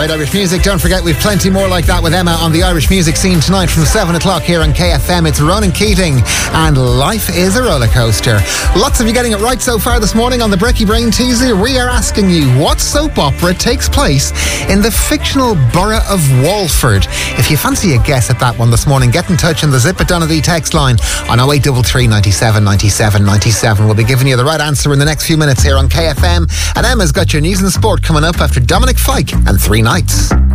Right, Irish music. Don't forget, we've plenty more like that with Emma on the Irish music scene tonight from 7 o'clock here on KFM. It's Ronan Keating and Life is a Roller Coaster. Lots of you getting it right so far this morning on the Brekkie Brain teaser. We are asking you, what soap opera takes place in the fictional borough of Walford? If you fancy a guess at that one this morning, get in touch on the Zip It Donaghy text line on 0833 97 97 97. We'll be giving you the right answer in the next few minutes here on KFM. And Emma's got your news and sport coming up after Dominic Fike and Three Nights.